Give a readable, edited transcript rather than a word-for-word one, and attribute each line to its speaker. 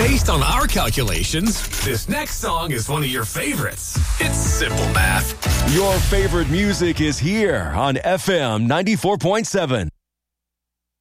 Speaker 1: Based on our calculations, this next song is one of your favorites. It's simple math.
Speaker 2: Your favorite music is here on FM 94.7.